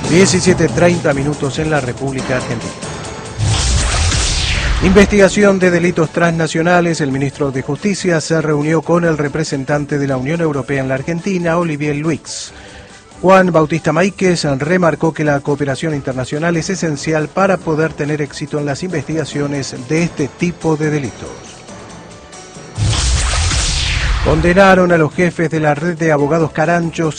17:30 en la República Argentina. Investigación de delitos transnacionales. El ministro de Justicia se reunió con el representante de la Unión Europea en la Argentina, Olivier Lluix. Juan Bautista Máiquez remarcó que la cooperación internacional es esencial para poder tener éxito en las investigaciones de este tipo de delitos. Condenaron a los jefes de la red de abogados Caranchos